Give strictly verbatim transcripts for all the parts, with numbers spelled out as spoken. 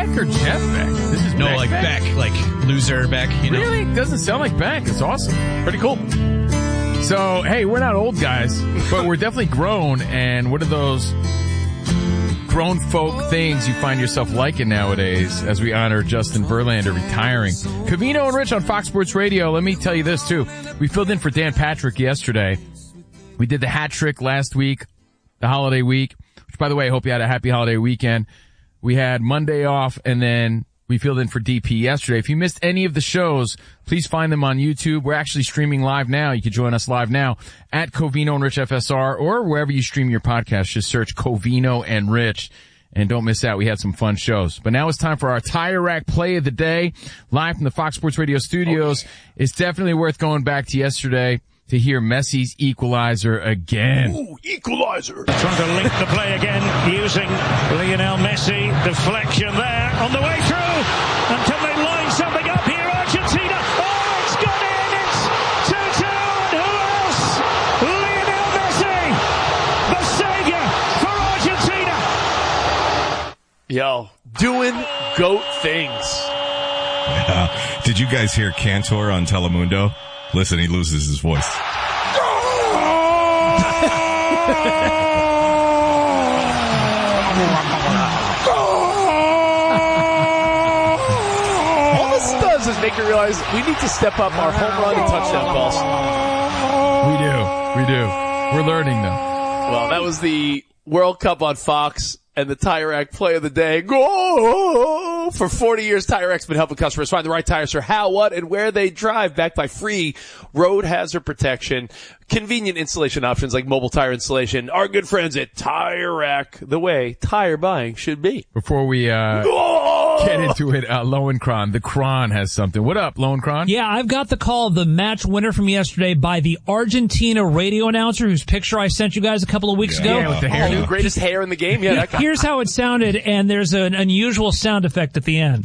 Beck or Jeff Beck? This is no, Beck like Beck, Beck, like loser Beck. You know? Really? Doesn't sound like Beck. It's awesome. Pretty cool. So, hey, we're not old guys, but we're definitely grown. And what are those grown folk things you find yourself liking nowadays as we honor Justin Verlander retiring? Covino and Rich on Fox Sports Radio. Let me tell you this, too. We filled in for Dan Patrick yesterday. We did the hat trick last week, the holiday week, which, by the way, I hope you had a happy holiday weekend. We had Monday off, and then we filled in for D P yesterday. If you missed any of the shows, please find them on YouTube. We're actually streaming live now. You can join us live now at Covino and Rich F S R, or wherever you stream your podcast. Just search Covino and Rich, and don't miss out. We had some fun shows. But now it's time for our Tire Rack Play of the Day, live from the Fox Sports Radio studios. Okay. It's definitely worth going back to yesterday to hear Messi's equalizer again. Ooh, equalizer. Trying to link the play again using Lionel Messi. Deflection there on the way through. And can they line something up here? Argentina. Oh, it's gone in. It's two two. And who else? Lionel Messi. The savior for Argentina. Yo, doing GOAT things. Yeah. Did you guys hear Cantor on Telemundo? Listen, he loses his voice. All this does is make you realize we need to step up our home run and touchdown calls. We do. We do. We're learning, though. Well, that was the World Cup on Fox and the Tire Rack Play of the Day. Go! For forty years, Tire Rack's been helping customers find the right tires for how, what, and where they drive, backed by free road hazard protection, convenient installation options like mobile tire installation. Our good friends at Tire Rack, the way tire buying should be. Before we uh get into it, uh, Lowenkron, the Kron has something. What up, Lowenkron? Yeah, I've got the call of the match winner from yesterday by the Argentina radio announcer whose picture I sent you guys a couple of weeks yeah. ago. Yeah, with the hair. Oh, the greatest hair in the game. Yeah, that guy. Here's how it sounded, and there's an unusual sound effect at the end.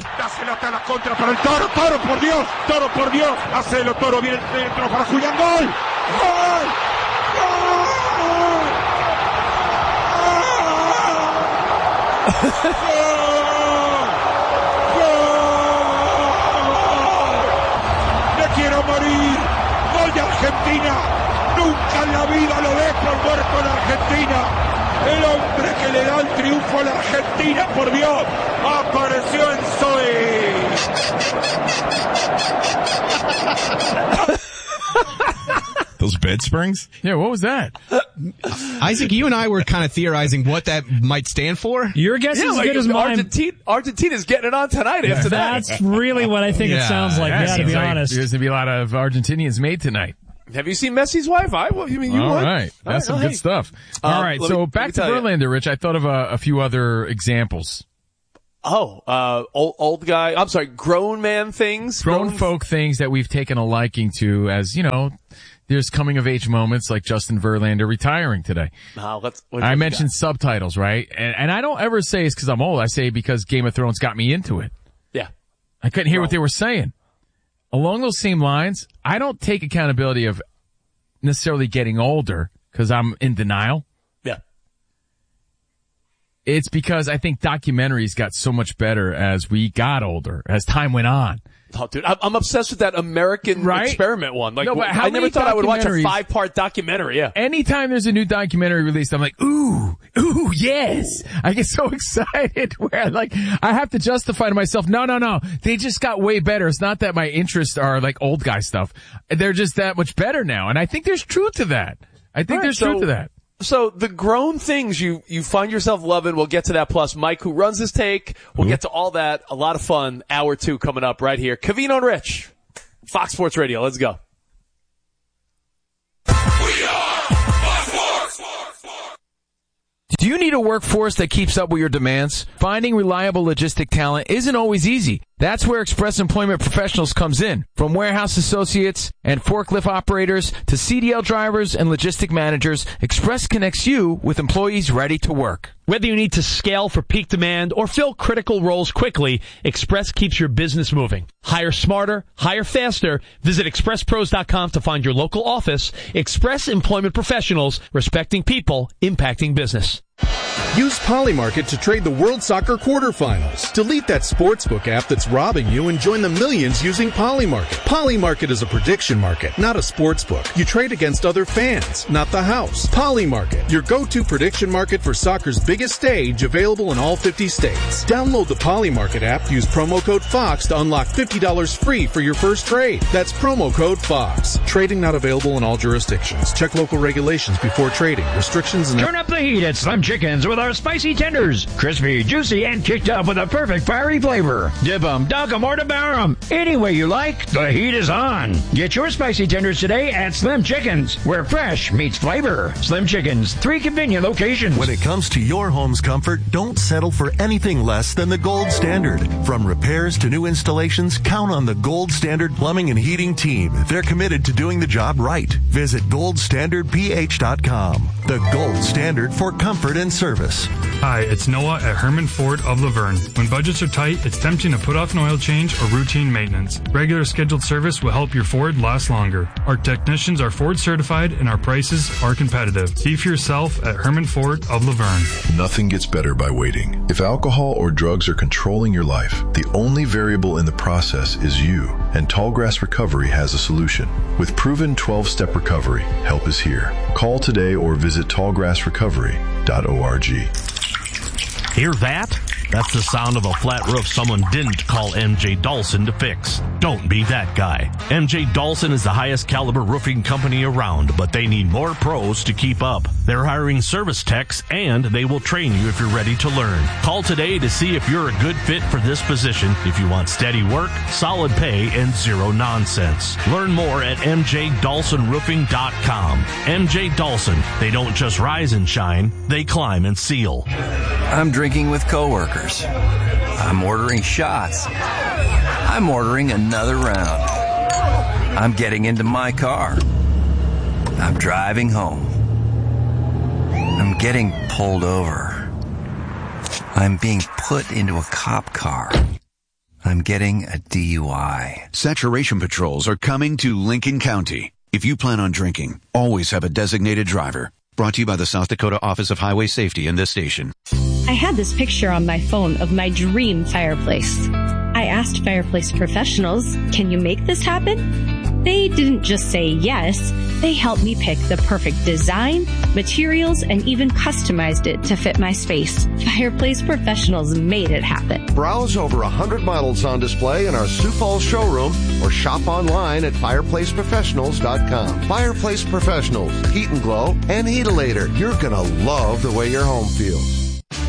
Quiero morir, gol de Argentina, nunca en la vida lo dejo muerto en Argentina, el hombre que le da el triunfo a la Argentina, por Dios, apareció en Zoe. Those bed springs? Yeah, what was that? Isaac, you and I were kind of theorizing what that might stand for. Your guess Yeah, is as like good as mine. Argentina, Argentina's getting it on tonight Yeah. after that. That's really what I think Yeah. it sounds like, Yeah, yeah, to seems be like honest. There's going to be a lot of Argentinians made tonight. Have you seen Messi's wife? I, well, you mean you All would? right. That's All right, some well, good hey. stuff. Um, All right, let so me- back let to me tell you. Verlander, Rich. I thought of a, a few other examples. Oh, uh, old, old guy, I'm sorry, grown man things? Grown folk things that we've taken a liking to as, you know, there's coming of age moments like Justin Verlander retiring today. No, let's, I mentioned subtitles, right? And, and I don't ever say it's because I'm old. I say because Game of Thrones got me into it. Yeah. I couldn't hear Bro. what they were saying. Along those same lines, I don't take accountability of necessarily getting older because I'm in denial. Yeah. It's because I think documentaries got so much better as we got older, as time went on. Oh, dude, I'm, I'm obsessed with that American Right? Experiment one. Like, No, but how I never many thought I would watch a documentaries- five-part documentary. Yeah. Anytime there's a new documentary released, I'm like, ooh, ooh, yes. I get so excited where like, I have to justify to myself, no, no, no. They just got way better. It's not that my interests are like old guy stuff. They're just that much better now. And I think there's truth to that. I think All right, there's so- truth to that. So the grown things you, you find yourself loving, we'll get to that. Plus Mike, who runs this take, we'll get to all that. A lot of fun. Hour two coming up right here. Covino and Rich, Fox Sports Radio. Let's go. Do you need a workforce that keeps up with your demands? Finding reliable logistic talent isn't always easy. That's where Express Employment Professionals comes in. From warehouse associates and forklift operators to C D L drivers and logistic managers, Express connects you with employees ready to work. Whether you need to scale for peak demand or fill critical roles quickly, Express keeps your business moving. Hire smarter, hire faster. Visit express pros dot com to find your local office. Express Employment Professionals, respecting people, impacting business. Use Polymarket to trade the World Soccer quarterfinals. Delete that sportsbook app that's robbing you and join the millions using Polymarket. Polymarket is a prediction market, not a sportsbook. You trade against other fans, not the house. Polymarket, your go-to prediction market for soccer's biggest stage, available in all fifty states. Download the Polymarket app, use promo code FOX to unlock fifty dollars free for your first trade. That's promo code FOX. Trading not available in all jurisdictions. Check local regulations before trading. Restrictions and... Turn up the heat at Slim Chickens with our spicy tenders. Crispy, juicy, and kicked up with a perfect fiery flavor. Dip 'em, dunk 'em, or devour 'em. Any way you like, the heat is on. Get your spicy tenders today at Slim Chickens, where fresh meets flavor. Slim Chickens, three convenient locations. When it comes to your home's comfort, don't settle for anything less than the gold standard. From repairs to new installations, count on the Gold Standard Plumbing and Heating team. They're committed to doing the job right. Visit gold standard p h dot com. The gold standard for comfort and service. Hi, it's Noah at Herman Ford of Laverne. When budgets are tight, it's tempting to put off an oil change or routine maintenance. Regular scheduled service will help your Ford last longer. Our technicians are Ford certified and our prices are competitive. See for yourself at Herman Ford of Laverne. Nothing gets better by waiting. If alcohol or drugs are controlling your life, the only variable in the process is you, and Tallgrass Recovery has a solution. With proven twelve-step recovery, help is here. Call today or visit tallgrass recovery dot org. Hear that? That's the sound of a flat roof someone didn't call M J Dawson to fix. Don't be that guy. M J Dawson is the highest caliber roofing company around, but they need more pros to keep up. They're hiring service techs, and they will train you if you're ready to learn. Call today to see if you're a good fit for this position if you want steady work, solid pay, and zero nonsense. Learn more at m j dawson roofing dot com. M J Dawson. They don't just rise and shine, they climb and seal. I'm drinking with coworkers. I'm ordering shots. I'm ordering another round. I'm getting into my car. I'm driving home. I'm getting pulled over. I'm being put into a cop car. I'm getting a D U I. Saturation patrols are coming to Lincoln County. If you plan on drinking, always have a designated driver. Brought to you by the South Dakota Office of Highway Safety and this station. I had this picture on my phone of my dream fireplace. I asked fireplace professionals, can you make this happen? They didn't just say yes, they helped me pick the perfect design, materials, and even customized it to fit my space. Fireplace professionals made it happen. Browse over one hundred models on display in our Sioux Falls showroom or shop online at fireplace professionals dot com. Fireplace Professionals, Heat and Glow, and Heatilator. You're going to love the way your home feels.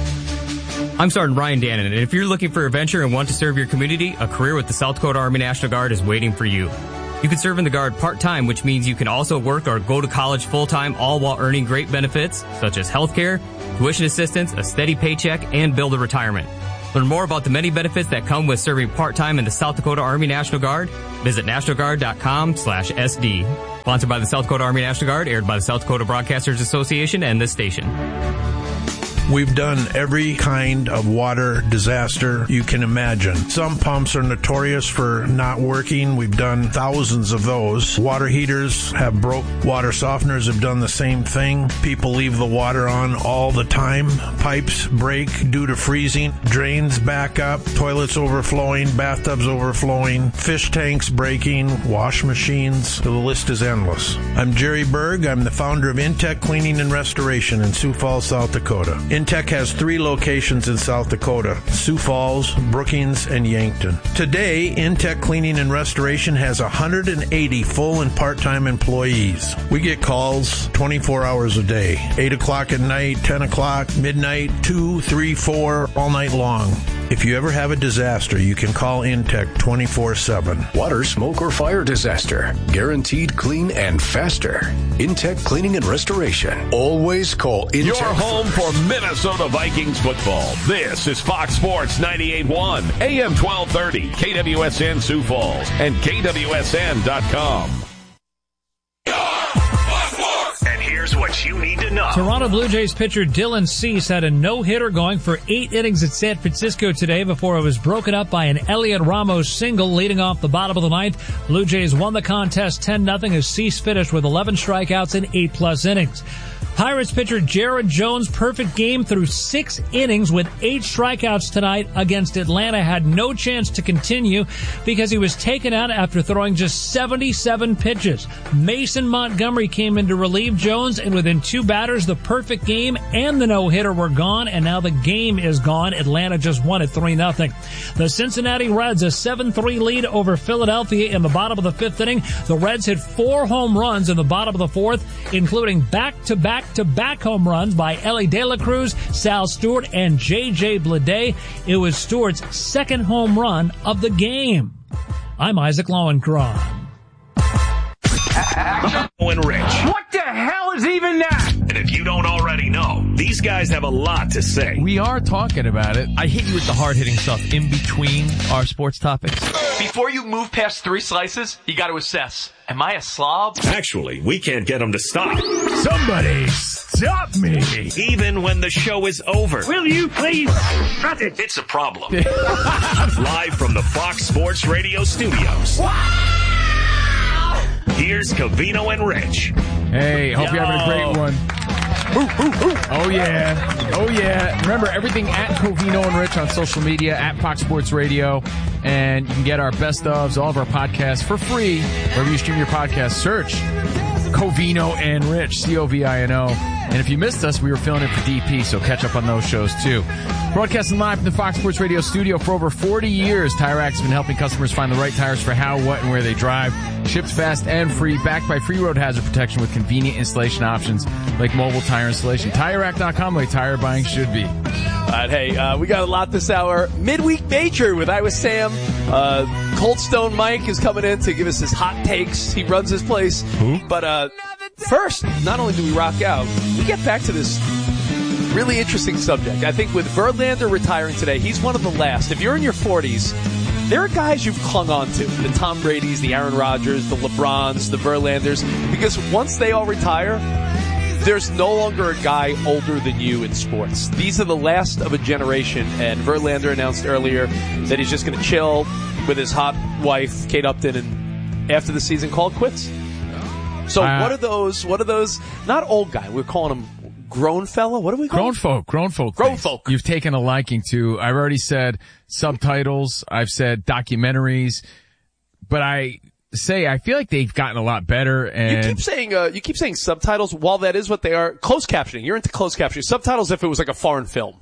I'm Sergeant Ryan Dannon, and if you're looking for a venture and want to serve your community, a career with the South Dakota Army National Guard is waiting for you. You can serve in the Guard part-time, which means you can also work or go to college full-time, all while earning great benefits, such as health care, tuition assistance, a steady paycheck, and build a retirement. Learn more about the many benefits that come with serving part-time in the South Dakota Army National Guard. Visit national guard dot com slash S D. Sponsored by the South Dakota Army National Guard, aired by the South Dakota Broadcasters Association and this station. We've done every kind of water disaster you can imagine. Some pumps are notorious for not working. We've done thousands of those. Water heaters have broke. Water softeners have done the same thing. People leave the water on all the time. Pipes break due to freezing. Drains back up. Toilets overflowing. Bathtubs overflowing. Fish tanks breaking. Wash machines. The list is endless. I'm Jerry Berg. I'm the founder of Intech Cleaning and Restoration in Sioux Falls, South Dakota. Intech has three locations in South Dakota: Sioux Falls, Brookings, and Yankton. Today, Intech Cleaning and Restoration has one hundred eighty full and part-time employees. We get calls twenty-four hours a day, eight o'clock at night, ten o'clock, midnight, two, three, four, all night long. If you ever have a disaster, you can call Intech twenty-four seven. Water, smoke, or fire disaster. Guaranteed clean and faster. Intech Cleaning and Restoration. Always call Intech. Your home for Minnesota Vikings football. This is Fox Sports ninety-eight point one, A M twelve thirty, K W S N Sioux Falls, and K W S N dot com. And here's what you need to know. Toronto Blue Jays pitcher Dylan Cease had a no-hitter going for eight innings at San Francisco today before it was broken up by an Elliot Ramos single leading off the bottom of the ninth. Blue Jays won the contest ten nothing as Cease finished with eleven strikeouts in eight plus innings. Pirates pitcher Jared Jones, perfect game through six innings with eight strikeouts tonight against Atlanta. Had no chance to continue because he was taken out after throwing just seventy-seven pitches. Mason Montgomery came in to relieve Jones, and within two batters, the perfect game and the no-hitter were gone, and now the game is gone. Atlanta just won at three nothing. The Cincinnati Reds, a seven three lead over Philadelphia in the bottom of the fifth inning. The Reds hit four home runs in the bottom of the fourth, including back-to-back to back home runs by Ellie De La Cruz, Sal Stewart, and J J Bleday. It was Stewart's second home run of the game. I'm Isaac Lowenkron. And Rich. What the hell is even that? And if you don't already know, these guys have a lot to say. We are talking about it. I hit you with the hard-hitting stuff in between our sports topics. Before you move past three slices, you got to assess. Am I a slob? Actually, we can't get them to stop. Somebody stop me. Even when the show is over. Will you please shut it? It's a problem. Live from the Fox Sports Radio studios. Here's Covino and Rich. Hey, hope Yo. you're having a great one. Oh, yeah. Oh, yeah. Remember, everything at Covino and Rich on social media, at Fox Sports Radio. And you can get our best ofs, all of our podcasts for free. Wherever you stream your podcast, search Covino and Rich, C O V I N O. And if you missed us, we were filling it for D P, so catch up on those shows, too. Broadcasting live from the Fox Sports Radio studio for over forty years, Tire Rack's been helping customers find the right tires for how, what, and where they drive. Shipped fast and free, backed by free road hazard protection with convenient installation options like mobile tire installation. Tire Rack dot com, like tire buying should be. All right, hey, uh, we got a lot this hour. Midweek Major with Iowa Sam. Uh, Cold Stone Mike is coming in to give us his hot takes. He runs his place. Who? But uh, first, not only do we rock out, we get back to this really interesting subject. I think with Verlander retiring today, he's one of the last. If you're in your forties, there are guys you've clung on to. The Tom Bradys, the Aaron Rodgers, the LeBrons, the Verlanders. Because once they all retire, there's no longer a guy older than you in sports. These are the last of a generation, and Verlander announced earlier that he's just going to chill with his hot wife, Kate Upton, and after the season, call it quits. So uh, what are those, what are those, not old guy, we're calling him grown fella? What are we calling Grown folk, grown folk. Grown things. folk. You've taken a liking to, I've already said subtitles, I've said documentaries, but I say I feel like they've gotten a lot better. And you keep saying uh, you keep saying subtitles. While that is what they are, closed captioning. You're into closed captioning. Subtitles if it was like a foreign film.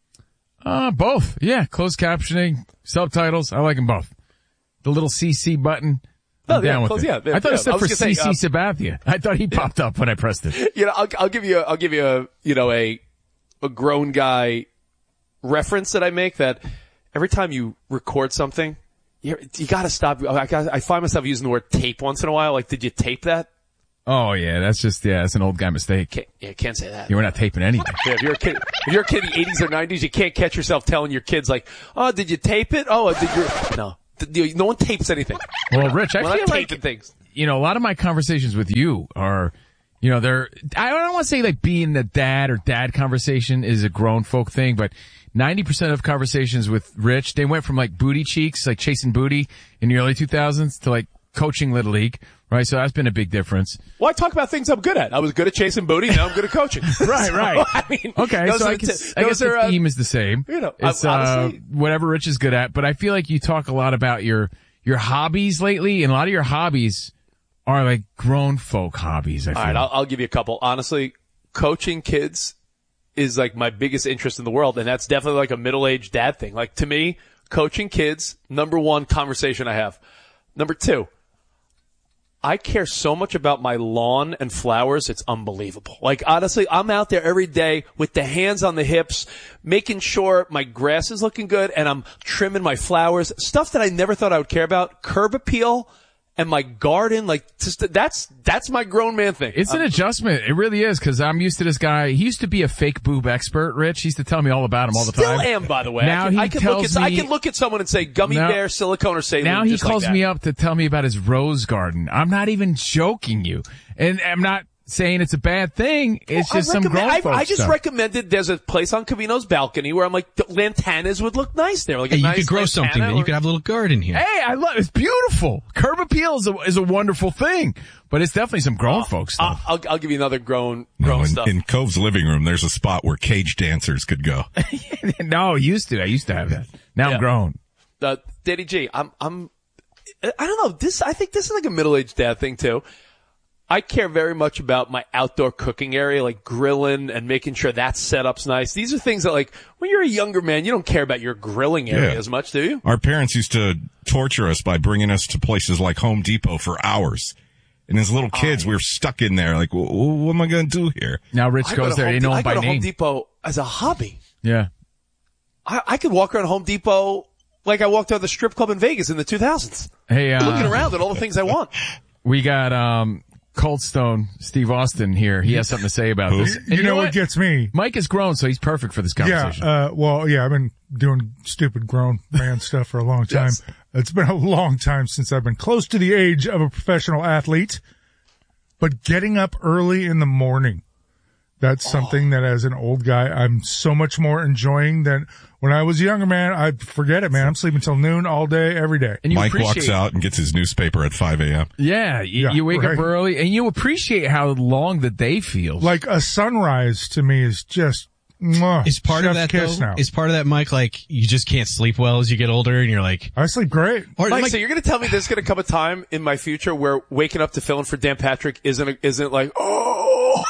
Uh, both. Yeah, closed captioning, subtitles. I like them both. The little C C button. I'm Oh, yeah, down with close- it. yeah, yeah, I thought yeah. it stood I was for gonna C say, C um, Sabathia. I thought he popped up when I pressed it. You know, I'll, I'll give you a, I'll give you a, you know, a, a grown guy reference that I make that every time you record something, you you gotta stop. I, gotta, I find myself using the word tape once in a while. Like, did you tape that? Oh yeah, that's just, yeah, that's an old guy mistake. Can't, yeah, can't say that. You were not taping anything. Yeah, if you're a kid, if you're a kid in the eighties or nineties, you can't catch yourself telling your kids like, oh, did you tape it? Oh, did you, no. Did- No one tapes anything. Well, Rich, I We're feel not like, taping things. you know, a lot of my conversations with you are, you know, they're, I don't want to say like being the dad or dad conversation is a grown folk thing, but ninety percent of conversations with Rich, they went from like booty cheeks, like chasing booty in the early two thousands to like coaching Little League, right? So that's been a big difference. Well, I talk about things I'm good at. I was good at chasing booty, now I'm good at coaching. Right, So, right. I mean, Okay, those so are I the guess, t- I guess those the are, uh, theme is the same. you know, it's, honestly- uh, whatever Rich is good at, but I feel like you talk a lot about your, your hobbies lately, and a lot of your hobbies are like grown folk hobbies, I feel. All right, I'll, I'll give you a couple. Honestly, coaching kids is like my biggest interest in the world, and that's definitely like a middle-aged dad thing. Like, to me, coaching kids, number one conversation I have. Number two, I care so much about my lawn and flowers, it's unbelievable. Like, honestly, I'm out there every day with the hands on the hips, making sure my grass is looking good, and I'm trimming my flowers. Stuff that I never thought I would care about. Curb appeal and my garden, like, just, that's, that's my grown man thing. It's an I'm- adjustment. It really is, because I'm used to this guy. He used to be a fake boob expert, Rich. He used to tell me all about him all the Still time. am, by the way. Now I can, he I can tells look at, me, I can look at someone and say gummy Now- bear, silicone, or saline. now he just like calls that. me up to tell me about his rose garden. I'm not even joking you. And I'm not saying it's a bad thing. It's Well, just I some recommend- grown I, folks I just stuff. recommended there's a place on Covino's balcony where I'm like, the lantanas would look nice there. Like a Hey, you nice could grow lantana something. Then or- you could have a little garden here. Hey, I love it's beautiful. Curb appeal is a, is a wonderful thing, but it's definitely some grown folks stuff. I'll, I'll give you another grown, grown No, in, stuff. in Cove's living room, there's a spot where cage dancers could go. No, I used to. I used to have that. Now Yeah. I'm grown. Uh, Daddy G, I'm, I'm, I don't know. This, I think this is like a middle-aged dad thing too. I care very much about my outdoor cooking area, like grilling and making sure that setup's nice. These are things that, like, when you're a younger man, you don't care about your grilling area Yeah. as much, do you? Our parents used to torture us by bringing us to places like Home Depot for hours. And as little kids, we were stuck in there like, well, what am I going to do here? Now Rich I go goes to there. Home They know De- him I by go to Home name. Depot as a hobby. Yeah. I, I could walk around Home Depot like I walked out of the strip club in Vegas in the two thousands. Hey, uh, looking around at all the things I want. We got um Cold Stone Steve Austin here. He has something to say about this. You, know what gets me? Mike is grown, so he's perfect for this conversation. Yeah, uh, well, yeah, I've been doing stupid grown man stuff for a long time. Yes. It's been a long time since I've been close to the age of a professional athlete, but getting up early in the morning, that's something that as an old guy, I'm so much more enjoying than when I was a younger man. I forget it, man. I'm sleeping till noon all day, every day. And you Mike appreciate- walks out and gets his newspaper at five a.m. Yeah, you, Yeah, you wake right. up early, and you appreciate how long the day feels. Like a sunrise to me is just, mwah, Is part of chef's that kiss though? now. Is part of that, Mike? Like you just can't sleep well as you get older, and you're like, I sleep great. Or, Mike, like- so you're going to tell me there's going to come a time in my future where waking up to fill in for Dan Patrick isn't a, isn't like, oh,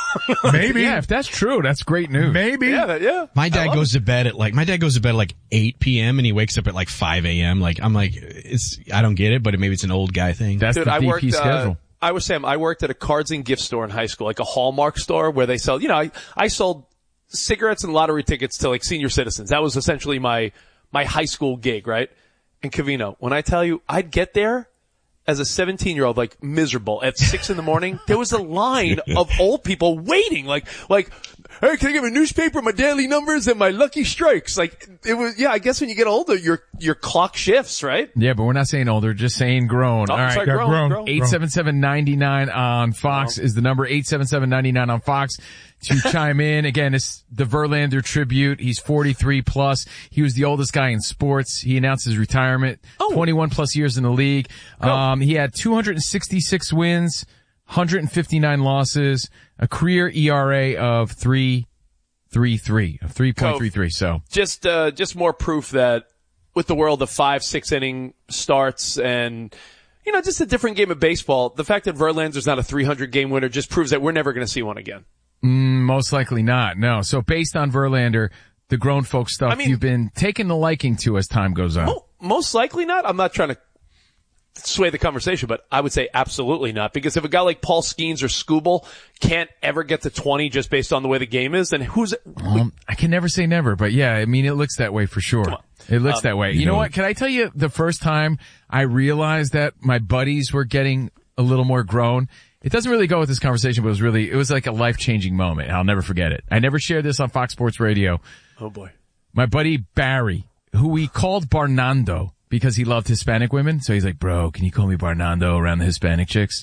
Maybe. Yeah, if that's true, that's great news. Maybe. yeah, that- yeah. My I dad love goes to bed at like, my dad goes to bed at like eight p.m. and he wakes up at like five a.m. Like, I'm like, it's, I don't get it, but maybe it's an old guy thing. That's Dude, the I D P worked, uh, schedule. I was Sam. I worked at a cards and gift store in high school, like a Hallmark store where they sell, you know, I, I sold cigarettes and lottery tickets to like senior citizens. That was essentially my, my high school gig, right? In Covino. When I tell you, I'd get there as a seventeen year old, like miserable at six in the morning. There was a line of old people waiting, like, like, hey, can I give a newspaper, my daily numbers and my lucky strikes? Like, it was, yeah, I guess when you get older, your, your clock shifts, right? Yeah, but we're not saying older, just saying grown. Oh, All right. sorry, grown, grown, grown. eight seven seven, nine nine on Fox is the number, eight seven seven, nine nine on Fox to chime in. Again, it's the Verlander tribute. He's forty-three plus. He was the oldest guy in sports. He announced his retirement. Oh. twenty-one plus years in the league. Um, he had two hundred sixty-six wins, one hundred fifty-nine losses, a career E R A of three three three, of three point three three. So Just, uh, just more proof that with the world of five, six inning starts and, you know, just a different game of baseball, the fact that Verlander's not a three hundred game winner just proves that we're never going to see one again. Mm, most likely not. No. So based on Verlander, the grown folk stuff, I mean- you've been taking the liking to as time goes on. Mo- most likely not. I'm not trying to sway the conversation, but I would say absolutely not. Because if a guy like Paul Skeens or Scooble can't ever get to twenty just based on the way the game is, then who's Um, I can never say never, but yeah, I mean, it looks that way for sure. It looks Um, that way. You, you know know- what? Can I tell you the first time I realized that my buddies were getting a little more grown? It doesn't really go with this conversation, but it was really, it was like a life-changing moment. I'll never forget it. I never shared this on Fox Sports Radio. Oh boy. My buddy Barry, who we called Barnando because he loved Hispanic women. So he's like, bro, can you call me Barnando around the Hispanic chicks?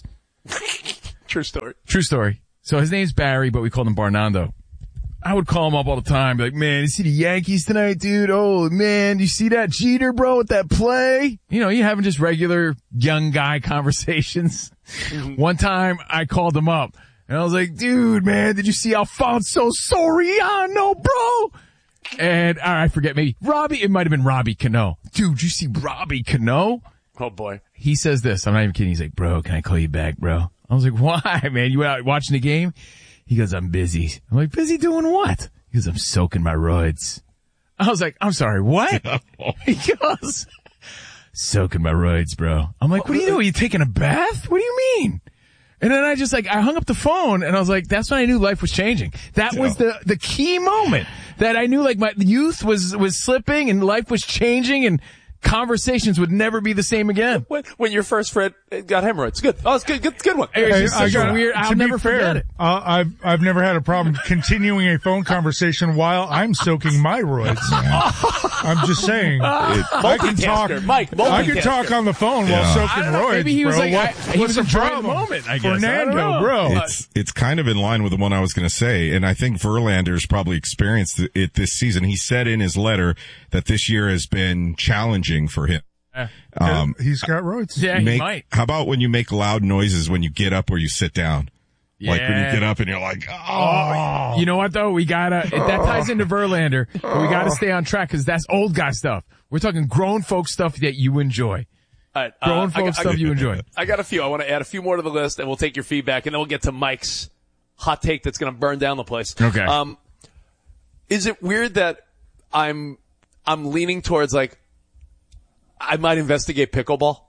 True story. True story. So his name's Barry, but we called him Barnando. I would call him up all the time, be like, man, you see the Yankees tonight, dude? Oh, man, you see that Jeter, bro, with that play? You know, you having just regular young guy conversations. One time I called him up and I was like, dude, man, did you see Alfonso Soriano, bro? And uh, I forget, maybe Robbie, it might have been Robbie Cano. Dude, you see Robbie Cano? Oh boy. He says this. I'm not even kidding. He's like, bro, can I call you back, bro? I was like, why, man? You out watching the game? He goes, I'm busy. I'm like, busy doing what? He goes, I'm soaking my roids. I was like, I'm sorry, what? He goes, soaking my roids, bro. I'm like, what do you do? Are you taking a bath? What do you mean? And then I just like, I hung up the phone and I was like, that's when I knew life was changing. That was the, the key moment that I knew like my youth was, was slipping and life was changing and conversations would never be the same again. When, when your first friend got hemorrhoids. Good. Oh, it's good. Good, good one. It's Hey, just I such got- a weird. to I'll be never fair, forget it. Uh, I've I've never had a problem continuing a phone conversation while I'm soaking my roids. I'm just saying. I can talk. Multitasker. Mike, I can multitasker. talk on the phone while Yeah. soking I don't know, roids. maybe he was bro. like- What- I- he what's was the enjoying the problem? moment, I guess. I don't Fernando, know. bro. It's it's kind of in line with the one I was going to say, and I think Verlander's probably experienced it this season. He said in his letter that this year has been challenging for him. Um, He's got roids. Yeah, he make, might. How about when you make loud noises when you get up or you sit down? Like when you Yeah. get up and you're like, oh. Oh, you know what though? We gotta, it, that ties into Verlander, but we gotta stay on track because that's old guy stuff. We're talking grown folk stuff that you enjoy. All right, Grown uh, I folk got- I stuff got- you enjoy. I got a few. I want to add a few more to the list, and we'll take your feedback, and then we'll get to Mike's hot take that's going to burn down the place. Okay. Um, is it weird that I'm I'm leaning towards like I might investigate pickleball?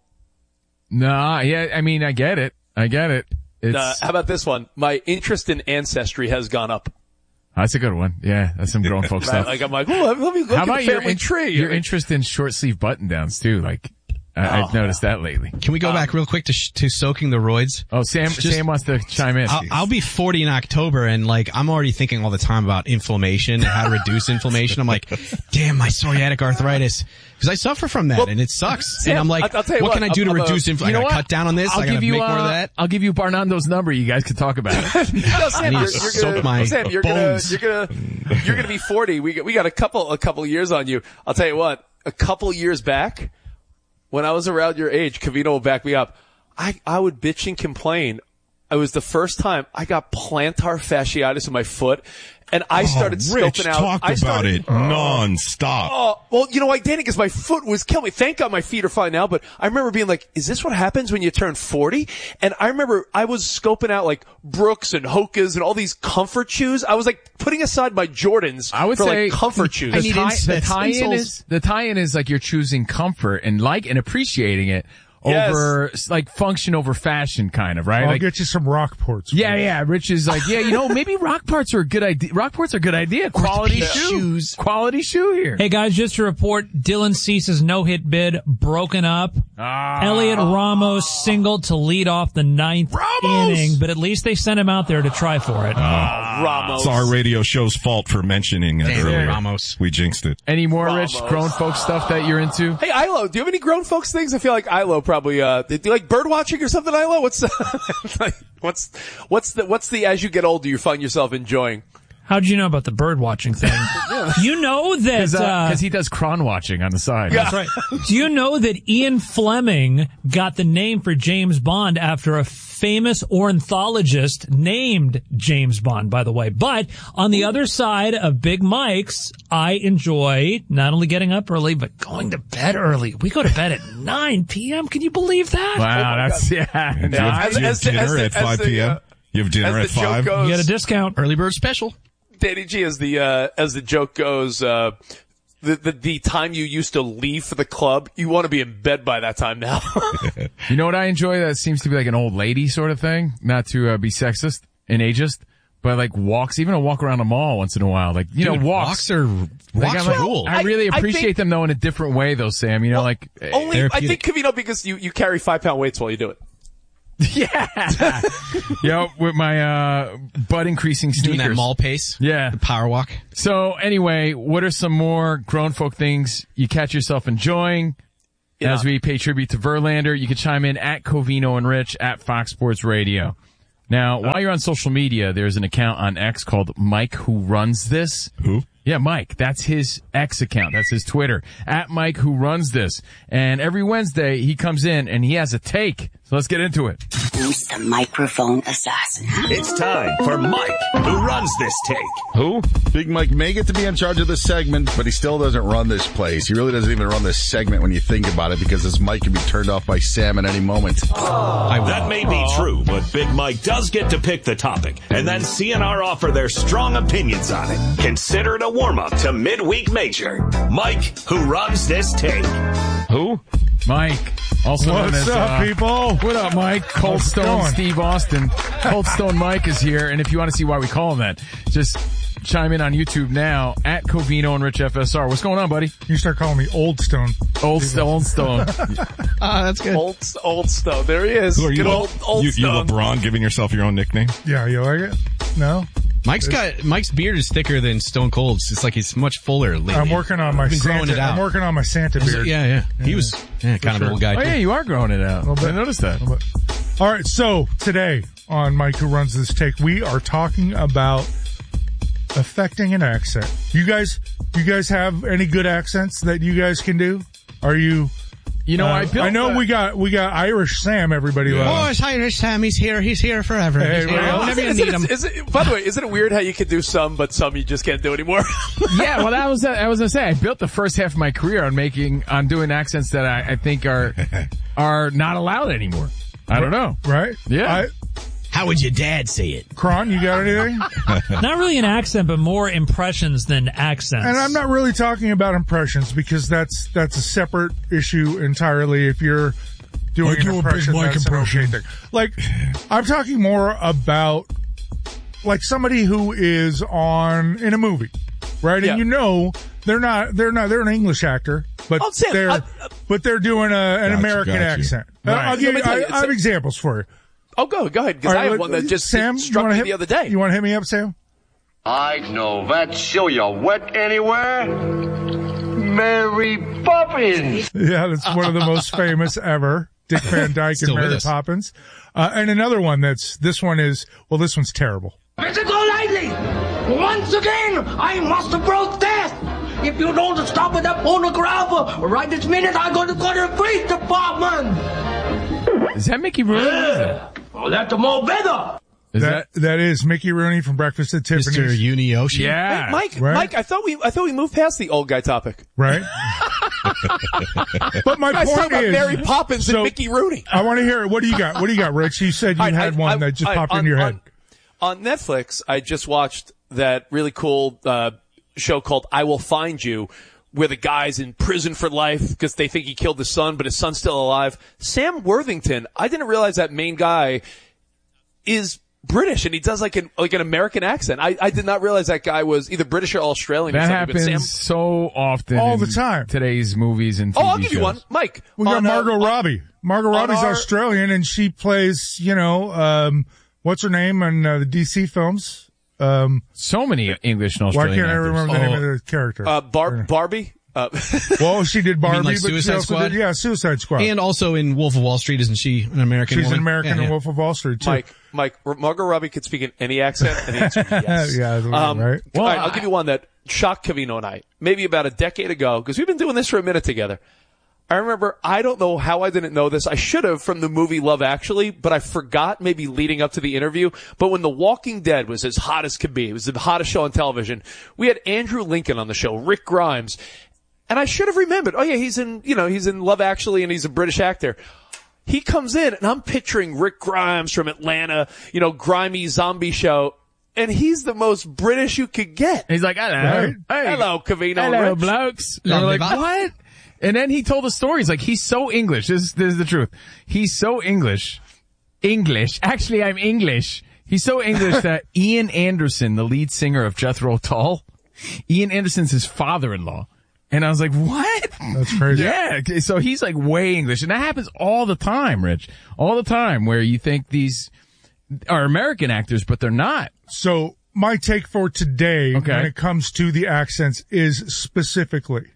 Nah, yeah, I mean, I get it. I get it. It's, Uh, how about this one? My interest in ancestry has gone up. that's a good one. Yeah, that's some grown folk Right? stuff. Like I'm like, oh, let me look How at about the your, family in- tree. your interest in short sleeve button downs too? Like, I, I've Oh. noticed that lately. Can we go back real quick to sh- to soaking the roids? Oh, Sam, Just- Sam wants to chime in. I'll, I'll be forty in October, and like I'm already thinking all the time about inflammation and how to reduce inflammation. I'm like, damn, my psoriatic arthritis, because I suffer from that, Well, and it sucks. Sam, and I'm like, I'll- I'll tell you what, what, can I do to I'm- I'm a- reduce inflammation? I gotta cut down on this. I'll I gotta give you, make uh, more of that. I'll give you Barnando's number. You guys can talk about it. No, Sam, I need you're, to you're soak gonna, my Sam, you're gonna, bones. you're gonna, you're gonna be forty. We got, we got a couple, a couple years on you. I'll tell you what, a couple years back, when I was around your age, Cavino will back me up. I, I would bitch and complain. It was the first time I got plantar fasciitis in my foot, and I started oh, Rich, scoping out. talk I about started, it non-stop. Oh, well, you know why, Danny? Because my foot was killing me. Thank God my feet are fine now, but I remember being like, is this what happens when you turn forty? And I remember I was scoping out like Brooks and Hoka's and all these comfort shoes. I was like putting aside my Jordans I would for say like comfort shoes. The, tie, the insoles. tie-in is the tie-in is like you're choosing comfort and like and appreciating it Yes. over like function over fashion, kind of right. I'll like, get you some Rockports. yeah, yeah. Rich is like, yeah, you know, maybe Rockports are a good idea. Rockports are a good idea. Quality shoes, quality shoe here. Hey guys, just to report, Dylan Cease's no-hit bid broken up. Ah. Elliot Ramos singled to lead off the ninth inning, but at least they sent him out there to try for it. Ramos. It's our radio show's fault for mentioning it Damn it, earlier. Ramos. We jinxed it. Any more Rich Ramos. grown folk stuff that you're into? Hey, Ilo, do you have any grown folks things? I feel like Ilo probably, uh, do you like bird watching or something, Ilo? What's, like, what's, what's the, what's the, as you get older, you find yourself enjoying? How'd you know about the bird watching thing? You know that, Because uh, he does cron watching on the side. Yeah. That's right. Do you know that Ian Fleming got the name for James Bond after a famous ornithologist named James Bond, by the way? But on the other side of Big Mike's, I enjoy not only getting up early, but going to bed early. We go to bed at nine p.m. Can you believe that? Wow, that's yeah. And do you have, As- do you have as the- dinner as the- at as five the, p.m.? uh, You have dinner as at the joke five? goes- You get a discount. Early bird special. Danny G, as the, uh, as the joke goes, uh, the, the, the time you used to leave for the club, you want to be in bed by that time now. You know what I enjoy? That seems to be like an old lady sort of thing. Not to uh, be sexist and ageist, but like walks, even a walk around a mall once in a while. Like, you Dude, know, walks. walks are Like, walks I'm are like, cool. I really I- I appreciate think- them though in a different way though, Sam. You know, like, Only, I therapeutic. think, Cavino, because you, you carry five pound weights while you do it. yeah. Yo, with my, uh, butt increasing sneakers. Doing that mall pace. Yeah. The power walk. So anyway, what are some more grown folk things you catch yourself enjoying Yeah. as we pay tribute to Verlander? You can chime in at Covino and Rich at Fox Sports Radio. Now, while you're on social media, there's an account on X called Mike Who Runs This. Who? Yeah, Mike. That's his X account. That's his Twitter. At Mike Who Runs This. And every Wednesday, he comes in and he has a take. So let's get into it. Who's the microphone assassin? It's time for Mike, who runs this take. Who? Big Mike may get to be in charge of this segment, but he still doesn't run this place. He really doesn't even run this segment when you think about it, because this mic can be turned off by Sam at any moment. That may be true, but Big Mike does get to pick the topic, and then C N R offer their strong opinions on it. Consider it a warm-up to midweek major. Mike, who runs this take. Who? Mike. Also known What's as, up, uh, people? What up, Mike? Cold How's it Stone going? Steve Austin. Cold Stone Mike is here, and if you want to see why we call him that, just chime in on YouTube now at Covino and Rich F S R. What's going on, buddy? You start calling me Old Stone. Old Stone, Old Stone. Ah, that's good. Old, old Stone. There he is. Who are you, Good old, old you, you Stone. LeBron giving yourself your own nickname? Yeah, you like it? No? Mike's got Mike's beard is thicker than Stone Cold's. It's like he's much fuller lately. I'm working on my I've been growing Santa. it out. I'm working on my Santa beard. Yeah, yeah. He was yeah, kind of an old guy. Oh, too. yeah, you are growing it out. A little bit. I noticed that. A little bit. All right, so today on Mike Who Runs This Take, we are talking about affecting an accent. You guys, you guys have any good accents that you guys can do? Are you? You know, uh, I built I know the- we got we got Irish Sam. Everybody Oh, loves. it's Irish Sam. He's here. He's here forever. Hey, He's here. well, Whenever you Isn't need him. it- is it- by the way, isn't it weird how you can do some, but some you just can't do anymore? Yeah, well, that was I was gonna say I built the first half of my career on making on doing accents that I, I think are are not allowed anymore. I don't know. Right? Yeah. I, How would your dad say it? Kron, you got anything? Not really an accent, but more impressions than accents. And I'm not really talking about impressions because that's that's a separate issue entirely. If you're doing I an do a big impression, Mike that's an okay impression. thing. Like, I'm talking more about like somebody who is on in a movie, right? Yeah. And you know they're not they're not they're an English actor, but Oh, Sam, they're I- but they're doing a, an Gotcha, American gotcha. accent. Uh, Right. I'll give Let me you, tell I, you, I have it's- examples for you. Oh, go, go ahead, because All I right, have let- one that just Sam, you struck wanna me hit, the other day. You want to hit me up, Sam? I know that show you wet anywhere. Mary Poppins. Yeah, that's one of the most famous ever. Dick Van Dyke and Still with Mary us. Poppins. Uh, and another one that's, this one is, well, this one's terrible. Mister Golightly, once again, I must protest. If you don't stop with that phonograph right this minute, I'm going to call the police department. Is that Mickey Rooney? What is that? Oh, that's more better. Is That, that is Mickey Rooney from Breakfast at Mister Tiffany's. Unioshi. Yeah. Hey, Mike, Right. Mike, I thought we, I thought we moved past the old guy topic. Right? But my You guys point talking about is, Mary Poppins so, and Mickey Rooney. I want to hear it. What do you got? What do you got, Rich? You said you All right, had I- one I- that just I- popped on, into your head. On, on Netflix, I just watched that really cool uh, show called I Will Find You, where the guy's in prison for life because they think he killed his son, but his son's still alive. Sam Worthington, I didn't realize that main guy is British, and he does like an like an American accent. I, I did not realize that guy was either British or Australian. or That something, but happens Sam, so often. All in the time. Today's movies and T V oh, I'll give you shows. one, Mike. We got on, uh, Margot on- Robbie. Margot Robbie's our- Australian, and she plays, you know, um, what's her name in uh, the D C films? Um, So many English and why Australian can't I actors. remember the name Oh. of the character? Uh, Bar- Barbie. Uh, well, she did Barbie, like but she Suicide also Squad? did, yeah, Suicide Squad. And also in Wolf of Wall Street, isn't she an American She's woman? an American Yeah, in yeah. Wolf of Wall Street, too. Mike, Mike, Margot Robbie could speak in any accent, and the answer is yes. Yeah, Um, right. all right, I'll give you one that shocked Covino and I, maybe about a decade ago, because we've been doing this for a minute together. I remember, I don't know how I didn't know this. I should have from the movie Love Actually, but I forgot maybe leading up to the interview. But when The Walking Dead was as hot as could be, it was the hottest show on television, we had Andrew Lincoln on the show, Rick Grimes. And I should have remembered, oh yeah, he's in, you know, he's in Love Actually and he's a British actor. He comes in and I'm picturing Rick Grimes from Atlanta, you know, grimy zombie show. And he's the most British you could get. He's like, hello. Right. Hey. Hello, Covino. Hello, Rich. blokes. And we're Lovely like, vibe. what? And then he told the stories. Like, he's so English. This, this is the truth. He's so English. English. Actually, I'm English. He's so English that Ian Anderson, the lead singer of Jethro Tull, Ian Anderson's his father-in-law. And I was like, what? That's crazy. Yeah. okay, So he's like way English. And that happens all the time, Rich. All the time where you think these are American actors, but they're not. So my take for today Okay. when it comes to the accents is specifically,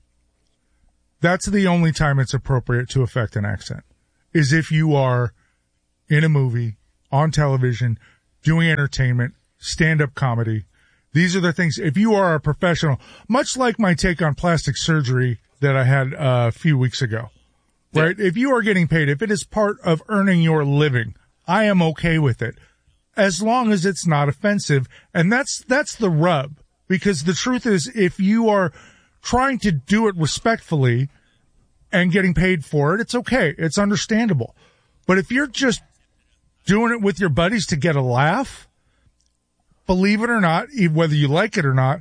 that's the only time it's appropriate to affect an accent, is if you are in a movie, on television, doing entertainment, stand-up comedy. These are the things, if you are a professional, much like my take on plastic surgery that I had uh, a few weeks ago, right? If you are getting paid, if it is part of earning your living, I am okay with it, as long as it's not offensive. And that's, that's the rub, because the truth is, if you are trying to do it respectfully and getting paid for it, it's okay. It's understandable. But if you're just doing it with your buddies to get a laugh, believe it or not, e- whether you like it or not,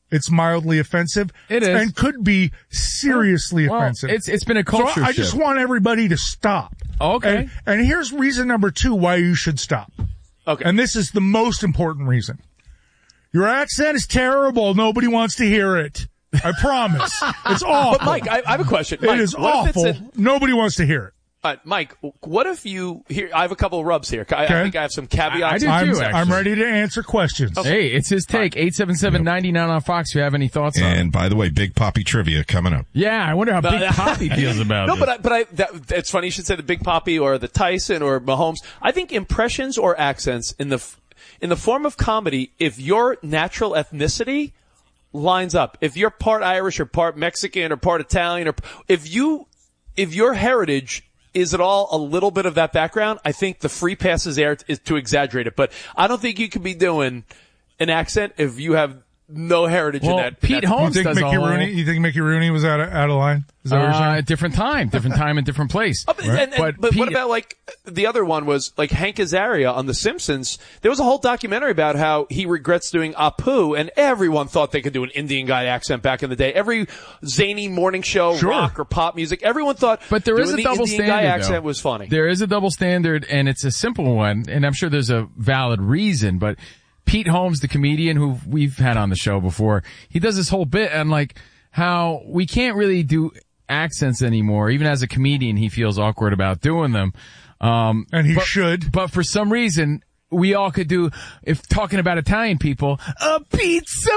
It's mildly offensive. It is. And could be seriously well, offensive. It's It's been a culture So I just shift. want everybody to stop. Okay. And, and here's reason number two why you should stop. Okay. And this is the most important reason. Your accent is terrible. Nobody wants to hear it. I promise. It's awful. But Mike, I, I have a question. Mike, it is what if it's awful. in- Nobody wants to hear it. Uh, Mike, what if you here? I have a couple of rubs here. I, Okay. I think I have some caveats. I do too, I'm, actually. I'm ready to answer questions. Hey, it's his take. eight seven seven, nine nine on Fox. If you have any thoughts on it. And by the way, Big Poppy trivia coming up. Yeah, I wonder how Big Poppy feels about no, it. but I, but I, that, it's funny you should say the Big Poppy or the Tyson or Mahomes. I think impressions or accents in the f- in the form of comedy, if your natural ethnicity lines up, if you're part Irish or part Mexican or part Italian, or if you if your heritage is at all a little bit of that background, I think the free pass is there is to exaggerate it. But I don't think you can be doing an accent if you have no heritage Well, in that. Pete in that Holmes You think does a Mickey whole- Rooney? You think Mickey Rooney was out of, out of line? Is that what you're Uh, saying? different time, different time and different place. Oh, but, and, and, But but Pete- what about like the other one was like Hank Azaria on The Simpsons? There was a whole documentary about how he regrets doing Apu, and everyone thought they could do an Indian guy accent back in the day. Every zany morning show, Sure. rock or pop music, everyone thought. But there is doing a the double Indian standard, guy though. accent was funny. There is a double standard, and it's a simple one, and I'm sure there's a valid reason, but Pete Holmes, the comedian who we've had on the show before, he does this whole bit on like how we can't really do accents anymore. Even as a comedian, he feels awkward about doing them. Um, and he but, should. But for some reason, we all could do, if talking about Italian people, a pizza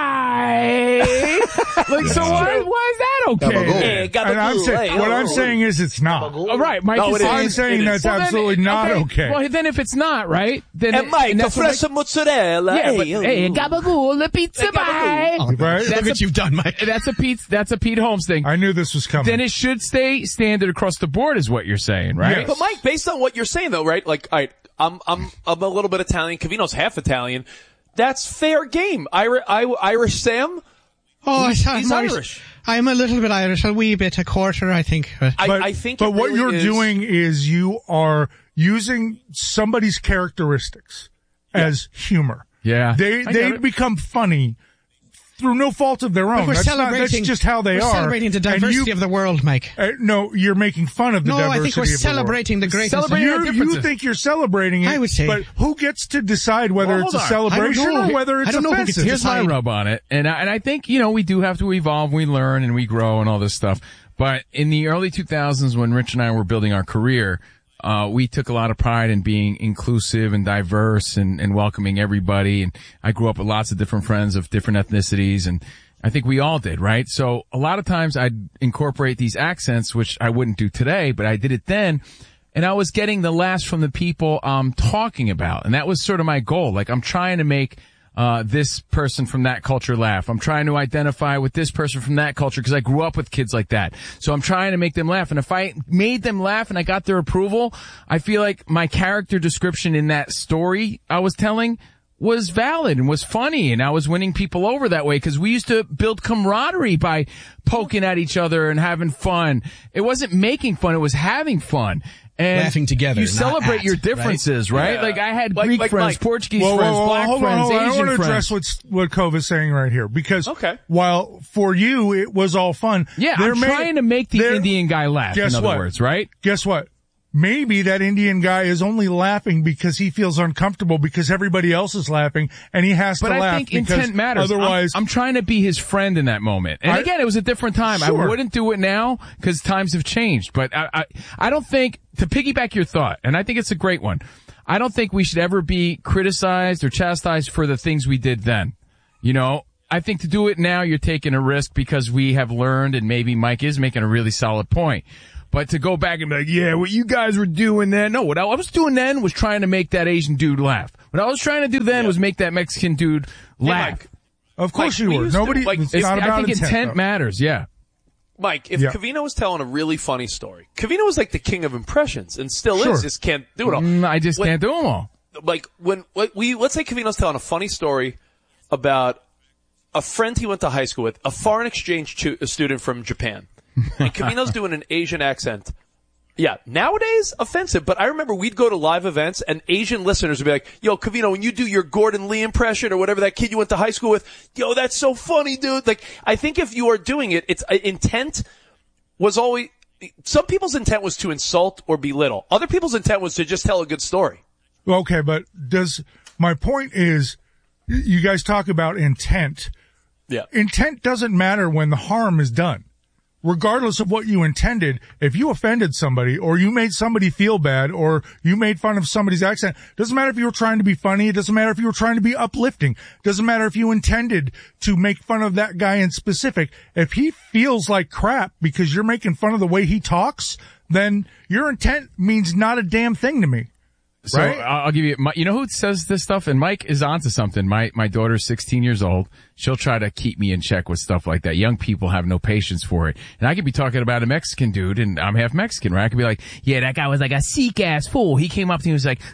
pie. Like, so why, why is that okay? And I'm saying, what I'm saying is it's not. All right, Mike. No, is it is. saying- I'm saying it is. that's Well, then- absolutely not okay. Well, then if it's not, right? Then And it- Mike, and a that's what fresh mozzarella. Yeah, Hey, but, hey, oh. gabagool, a pizza pie. Right? That's Look a- what you've done, Mike. That's a Pete, that's a Pete Holmes thing. I knew this was coming. Then it should stay standard across the board is what you're saying, right? But Mike, based on what you're saying though, right? Like, all right, I'm, I'm, I'm a little bit Italian. Cavino's half Italian. That's fair game. Irish, Irish Sam? Oh, he's, I'm he's Irish. Irish. I'm a little bit Irish, a wee bit, a quarter, I think. But, I, But, I think but it what really you're is- doing is you are using somebody's characteristics as humor. Yeah. They, I get they it. become funny through no fault of their own. we're that's, not, celebrating. that's just how they we're are. celebrating the And diversity you- of the world, Mike. Uh, no, you're making fun of the No, I diversity think we're of the world. celebrating the greatness. Celebrating our You, you differences. think you're celebrating it, I would say. but who gets to decide whether Well, it's a hold on. I don't celebration know. or whether it's I don't know who gets offensive? to Here's my decide. rub on it. And I, and I think, you know, we do have to evolve, we learn and we grow and all this stuff. But in the early two thousands when Rich and I were building our career, uh, we took a lot of pride in being inclusive and diverse and, and welcoming everybody. And I grew up with lots of different friends of different ethnicities, and I think we all did, right? So a lot of times I'd incorporate these accents, which I wouldn't do today, but I did it then. And I was getting the laughs from the people I'm talking about. And that was sort of my goal. Like, I'm trying to make uh this person from that culture laugh. I'm trying to identify with this person from that culture because I grew up with kids like that. So I'm trying to make them laugh. And if I made them laugh and I got their approval, I feel like my character description in that story I was telling was valid and was funny, and I was winning people over that way because we used to build camaraderie by poking at each other and having fun. It wasn't making fun, it was having fun. And Laughing together, you not celebrate at, your right? differences, right? Yeah. Like I had Like- Greek like friends, Mike. Portuguese Whoa, whoa, friends, whoa, black hold friends, on, hold on. I Asian want to friends. address what's, what Cove is saying right here because Okay. while for you it was all fun, Yeah, there I'm may- trying to make the there- Indian guy laugh, Guess in other what? words, right? Guess what? Maybe that Indian guy is only laughing because he feels uncomfortable because everybody else is laughing and he has But to I laugh think because intent matters. otherwise I'm, I'm trying to be his friend in that moment. And I- again, it was a different time. Sure. I wouldn't do it now because times have changed. But I, I, I don't think, to piggyback your thought, and I think it's a great one, I don't think we should ever be criticized or chastised for the things we did then. You know, I think to do it now, you're taking a risk because we have learned, and maybe Mike is making a really solid point. But to go back and be like, yeah, what you guys were doing then. No, what I was doing then was trying to make that Asian dude laugh. What I was trying to do then was make that Mexican dude laugh. Mike, of course Mike, you we were. used to- Nobody, like, it's it's- not I about think intent, intent though. matters, yeah. Mike, if Yeah. Cavino was telling a really funny story, Cavino was like the king of impressions and still Sure. is. Just can't do it all. Mm, I just When- can't do them all. Like when what we let's say Cavino's telling a funny story about a friend he went to high school with, a foreign exchange chu- a student from Japan, and Cavino's doing an Asian accent. Yeah, nowadays, offensive, but I remember we'd go to live events and Asian listeners would be like, yo, Covino, when you do your Gordon Lee impression or whatever that kid you went to high school with, yo, that's so funny, dude. Like, I think if you are doing it, it's uh, intent was always, some people's intent was to insult or belittle. Other people's intent was to just tell a good story. Okay, but does, my point is, you guys talk about intent. Yeah. Intent doesn't matter when the harm is done. Regardless of what you intended, if you offended somebody or you made somebody feel bad or you made fun of somebody's accent, doesn't matter if you were trying to be funny. It doesn't matter if you were trying to be uplifting. Doesn't matter if you intended to make fun of that guy in specific. If he feels like crap because you're making fun of the way he talks, then your intent means not a damn thing to me. So right? I'll give you, my, you know who says this stuff? And Mike is onto something. My, my daughter's sixteen years old. She'll try to keep me in check with stuff like that. Young people have no patience for it. And I could be talking about a Mexican dude and I'm half Mexican, right? I could be like, yeah, that guy was like a sick ass fool. He came up to me and was like,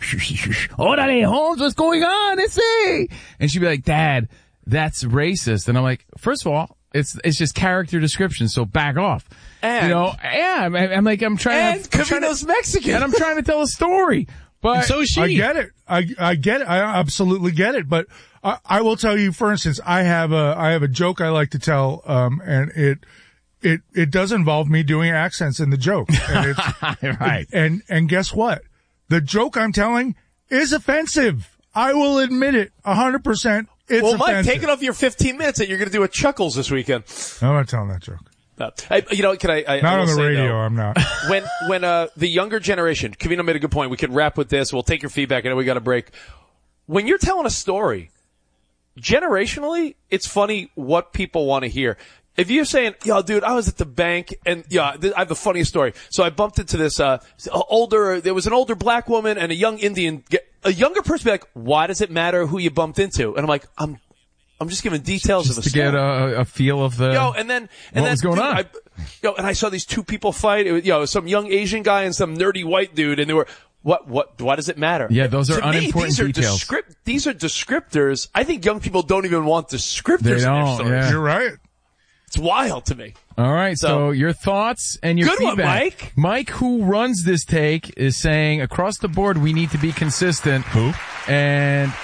orale, Holmes, what's going on? It's a. And she'd be like, Dad, that's racist. And I'm like, first of all, it's, it's just character description. So back off. And, you know, yeah, I'm, I'm like, I'm trying and to. And Covino's Mexican. And I'm trying to tell a story. But and so is she. I get it. I, I get it. I absolutely get it. But I, I will tell you, for instance, I have a, I have a joke I like to tell, um, and it, it, it does involve me doing accents in the joke. And it's, right. And, and guess what? The joke I'm telling is offensive. I will admit it. A hundred percent. It's well, Mike, offensive. take it off your fifteen minutes and you're going to do a Chuckles this weekend. I'm not telling that joke. No. I, you know, can I? I not I on the say, radio. though, I'm not. When when uh the younger generation, Covino made a good point. We can wrap with this. We'll take your feedback. I know we got a break. When you're telling a story, generationally, it's funny what people want to hear. If you're saying, yo, dude, I was at the bank and, yeah, th- I have the funniest story. So I bumped into this, uh, older, there was an older black woman and a young Indian, a younger person be like, why does it matter who you bumped into? And I'm like, I'm, I'm just giving details just of the to story. get a, a feel of the, yo, and then, and what then, was going dude, on. I, yo, and I saw these two people fight. It was, yo, some young Asian guy and some nerdy white dude and they were, What, what, why does it matter? Yeah, those are to unimportant me, these are details. Descript, these are descriptors. I think young people don't even want descriptors They in their don't, stories. yeah. You're right. It's wild to me. All right, so, So- your thoughts and your Good one, feedback. Mike. Mike, who runs this take, is saying across the board we need to be consistent. Who? And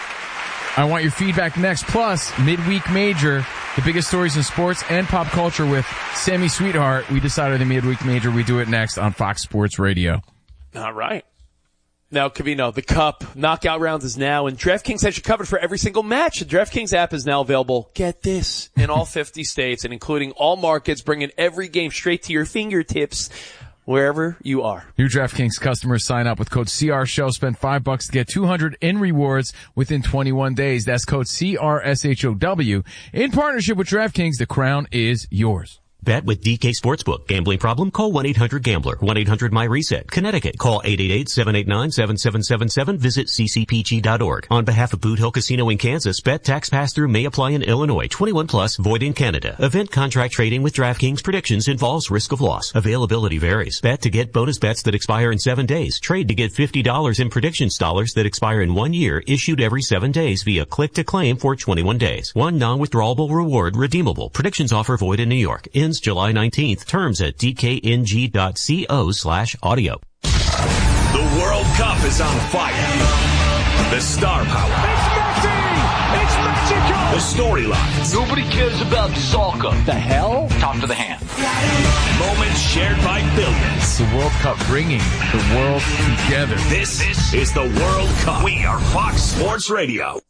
I want your feedback next. Plus, midweek major, the biggest stories in sports and pop culture with Sammy Sweetheart. We decided the midweek major. We do it next on Fox Sports Radio. All right. Now, Covino, the Cup knockout round is now, and DraftKings has you covered for every single match. The DraftKings app is now available, get this, in all fifty states and including all markets, bringing every game straight to your fingertips wherever you are. New DraftKings customers sign up with code C R Show. Spend five bucks to get two hundred in rewards within twenty-one days. That's code C R S H O W. In partnership with DraftKings, the crown is yours. Bet with D K Sportsbook. Gambling problem? Call one eight hundred gambler. one eight hundred my reset. Connecticut. Call eight eight eight, seven eight nine, seven seven seven seven. Visit c c p g dot org. On behalf of Boot Hill Casino in Kansas, bet tax pass-through may apply in Illinois. twenty-one plus, void in Canada. Event contract trading with DraftKings predictions involves risk of loss. Availability varies. Bet to get bonus bets that expire in seven days. Trade to get fifty dollars in predictions dollars that expire in one year, issued every seven days via click to claim for twenty-one days. One non-withdrawable reward redeemable. Predictions offer void in New York. Ends July nineteenth. Terms at d k n g dot co slash audio. The World Cup is on fire. The star power. It's Messi! It's Mexico! The storylines. Nobody cares about soccer. The hell? Talk to the hand. Moments shared by billions. The World Cup bringing the world together. This, this is the World Cup. We are Fox Sports Radio.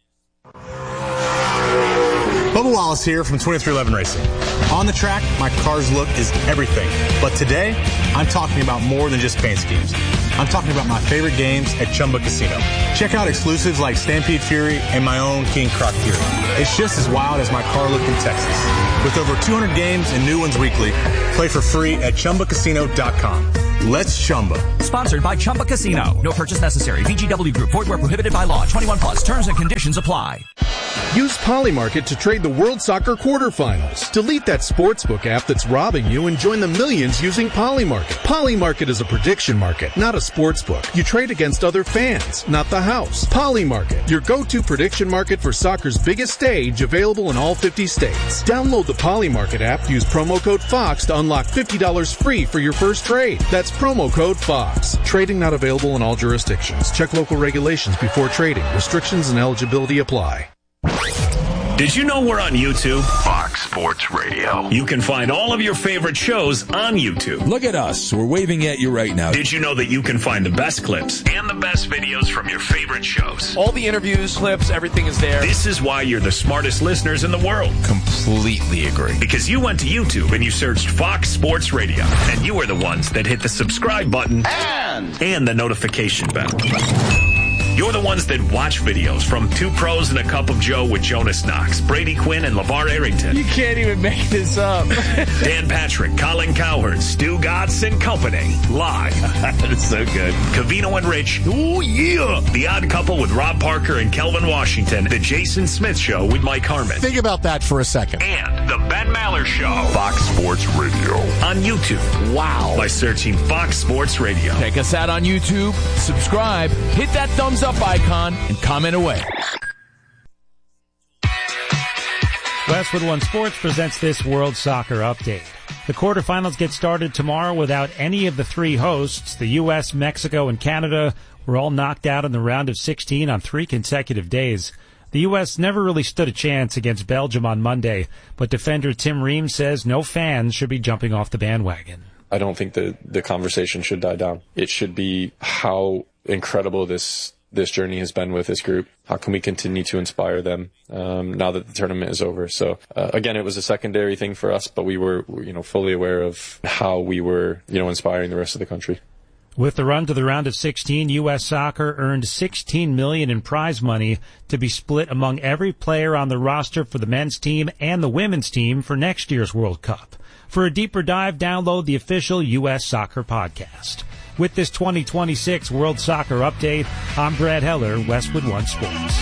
Bubba Wallace here from twenty-three eleven Racing. On the track, my car's look is everything. But today, I'm talking about more than just paint schemes. I'm talking about my favorite games at Chumba Casino. Check out exclusives like Stampede Fury and my own King Croc Fury. It's just as wild as my car look in Texas. With over two hundred games and new ones weekly, play for free at chumba casino dot com. Let's Chumba. Sponsored by Chumba Casino. No purchase necessary. V G W Group. Void where prohibited by law. twenty-one plus. Terms and conditions apply. Use Polymarket to trade the World Soccer quarterfinals. Delete that sportsbook app that's robbing you and join the millions using Polymarket. Polymarket is a prediction market, not a sportsbook. You trade against other fans, not the house. Polymarket, your go-to prediction market for soccer's biggest stage, available in all fifty states. Download the Polymarket app, use promo code FOX to unlock fifty dollars free for your first trade. That's promo code FOX. Trading not available in all jurisdictions. Check local regulations before trading. Restrictions and eligibility apply. Did you know we're on YouTube? Fox Sports Radio. You can find all of your favorite shows on YouTube. Look at us. We're waving at you right now. Did you know that you can find the best clips and the best videos from your favorite shows? All the interviews, clips, everything is there. This is why you're the smartest listeners in the world. Completely agree. Because you went to YouTube and you searched Fox Sports Radio. And you are the ones that hit the subscribe button and, and the notification bell. You're the ones that watch videos from Two Pros and a Cup of Joe with Jonas Knox, Brady Quinn, and LeVar Arrington. You can't even make this up. Dan Patrick, Colin Cowherd, Stu Gatz and Company. Live. That is so good. Covino and Rich. Ooh, yeah. The Odd Couple with Rob Parker and Kelvin Washington. The Jason Smith Show with Mike Harmon. Think about that for a second. And The Ben Maller Show. Fox Sports Radio. On YouTube. Wow. By searching Fox Sports Radio. Check us out on YouTube. Subscribe. Hit that thumbs up icon and comment away. Westwood One Sports presents this World Soccer Update. The quarterfinals get started tomorrow without any of the three hosts. The U S, Mexico, and Canada were all knocked out in the round of sixteen on three consecutive days. The U S never really stood a chance against Belgium on Monday, but defender Tim Ream says no fans should be jumping off the bandwagon. I don't think the, the conversation should die down. It should be how incredible this this journey has been with this group. How can we continue to inspire them um, now that the tournament is over? So uh, again, it was a secondary thing for us, but we were, you know, fully aware of how we were, you know, inspiring the rest of the country. With the run to the round of sixteen, U S Soccer earned sixteen million dollars in prize money to be split among every player on the roster for the men's team and the women's team for next year's World Cup. For a deeper dive, download the official U S Soccer podcast. With this twenty twenty-six World Soccer Update, I'm Brad Heller, Westwood One Sports.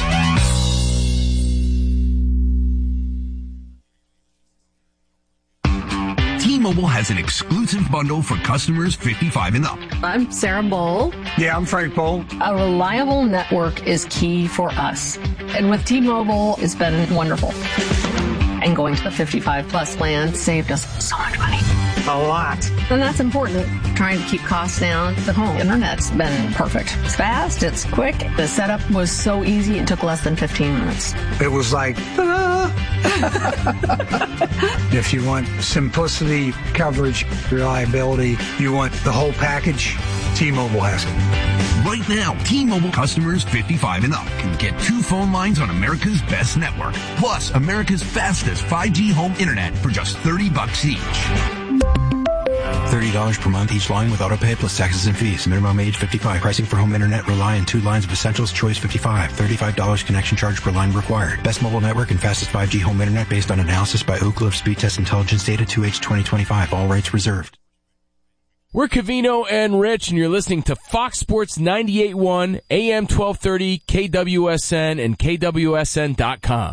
T-Mobile has an exclusive bundle for customers fifty-five and up. I'm Sarah Bowl. Yeah, I'm Frank Bowl. A reliable network is key for us. And with T-Mobile, it's been wonderful. And going to the fifty-five plus plan saved us so much money. A lot. And that's important. Trying to keep costs down. The home internet's been perfect. It's fast. It's quick. The setup was so easy. It took less than fifteen minutes. It was like, ta-da! If you want simplicity, coverage, reliability, you want the whole package, T-Mobile has it. Right now, T-Mobile customers fifty-five and up can get two phone lines on America's best network, plus America's fastest five G home internet for just thirty bucks each. thirty dollars per month each line with autopay plus taxes and fees. Minimum age fifty-five. Pricing for home internet rely on two lines of Essentials Choice fifty-five. thirty-five dollars connection charge per line required. Best mobile network and fastest five G home internet based on analysis by Oak Cliff Speed Test Intelligence Data two H twenty twenty-five. All rights reserved. We're Covino and Rich, and you're listening to Fox Sports ninety-eight point one, A M twelve thirty, K W S N, and K W S N dot com.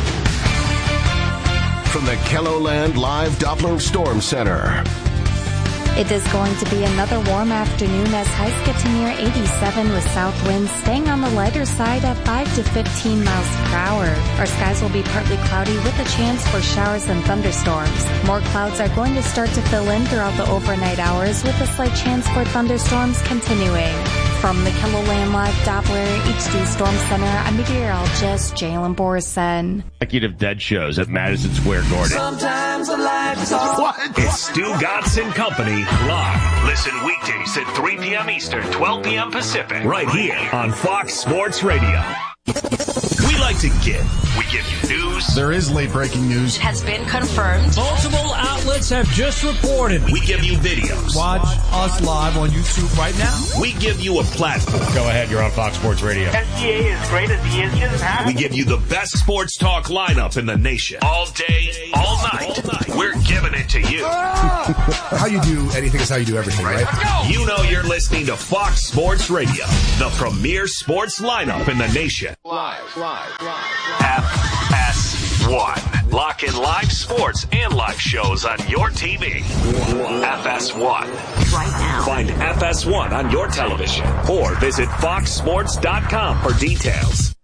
From the Kelloland Live Doppler Storm Center. It is going to be another warm afternoon as highs get to near eighty-seven with south winds staying on the lighter side at five to fifteen miles per hour. Our skies will be partly cloudy with a chance for showers and thunderstorms. More clouds are going to start to fill in throughout the overnight hours with a slight chance for thunderstorms continuing. From the Kelloland Live Doppler H D Storm Center, I'm meteorologist Jalen Borson. Executive Dead shows at Madison Square Garden. Sometimes the life is all What? It's Stu Gatz and Company live. Listen weekdays at three p.m. Eastern, twelve p.m. Pacific. Right here on Fox Sports Radio. We like to give. We give you news. There is late breaking news. Has been confirmed. Multiple outlets have just reported. We give you videos. Watch us live on YouTube right now. We give you a platform. Go ahead, you're on Fox Sports Radio. S G A is great as he is just happy. We give you the best sports talk lineup in the nation. All day, all night. All night. We're giving it to you. How you do anything is how you do everything, right? You know you're listening to Fox Sports Radio, the premier sports lineup in the nation. Live, live F S one. Lock in live sports and live shows on your T V. F S one. Right now. Find F S one on your television or visit fox sports dot com for details.